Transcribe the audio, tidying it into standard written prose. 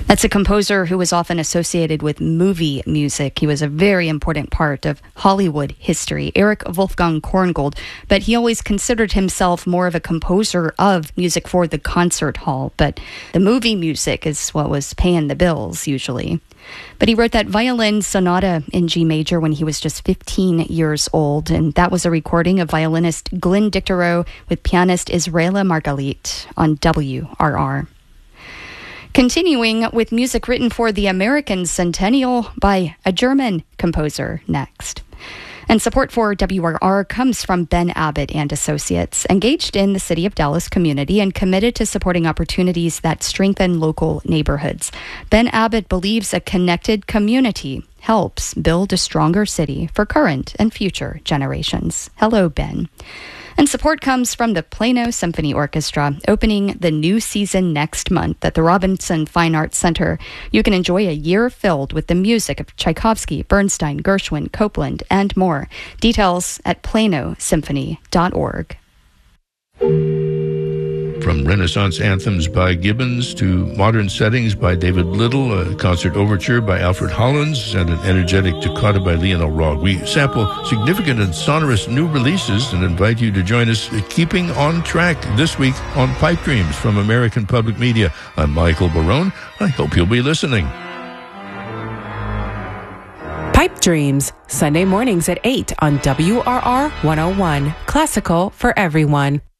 That's a composer who was often associated with movie music. He was a very important part of Hollywood history, Erich Wolfgang Korngold, but he always considered himself more of a composer of music for the concert hall. But the movie music is what was paying the bills, usually. But he wrote that violin sonata in G major when he was just 15 years old, and that was a recording of violinist Glyn Dicterow with pianist Israela Margalit on WRR. Continuing with music written for the American Centennial by a German composer next. And support for WRR comes from Ben Abbott and Associates, engaged in the City of Dallas community and committed to supporting opportunities that strengthen local neighborhoods. Ben Abbott believes a connected community helps build a stronger city for current and future generations. Hello, Ben. And support comes from the Plano Symphony Orchestra, opening the new season next month at the Robinson Fine Arts Center. You can enjoy a year filled with the music of Tchaikovsky, Bernstein, Gershwin, Copland, and more. Details at planosymphony.org. From Renaissance anthems by Gibbons to modern settings by David Little, a concert overture by Alfred Hollins, and an energetic toccata by Lionel Rogge. We sample significant and sonorous new releases and invite you to join us keeping on track this week on Pipe Dreams from American Public Media. I'm Michael Barone. I hope you'll be listening. Pipe Dreams, Sunday mornings at 8 on WRR 101. Classical for everyone.